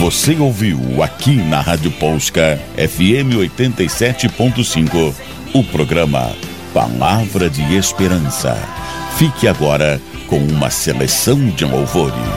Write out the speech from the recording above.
Você ouviu aqui na Rádio Polska FM 87.5 o programa Palavra de Esperança. Fique agora com uma seleção de louvores.